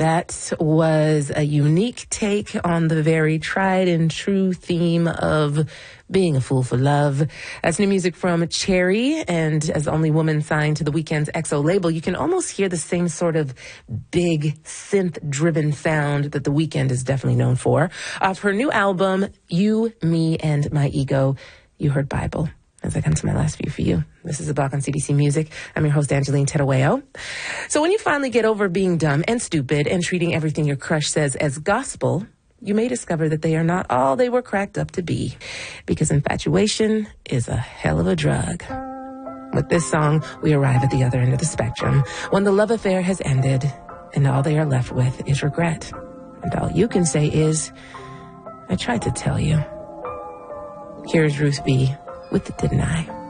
That was a unique take on the very tried and true theme of being a fool for love. That's new music from Cherry, and as the only woman signed to The Weeknd's EXO label, you can almost hear the same sort of big synth-driven sound that The Weeknd is definitely known for. Off her new album, You, Me, and My Ego, you heard Bible. As I come to my last view for you. This is A Block on CBC Music. I'm your host, Angeline Tedaweo. So when you finally get over being dumb and stupid and treating everything your crush says as gospel, you may discover that they are not all they were cracked up to be. Because infatuation is a hell of a drug. With this song, we arrive at the other end of the spectrum, when the love affair has ended and all they are left with is regret. And all you can say is, I tried to tell you. Here's Ruth B. with Didn't I?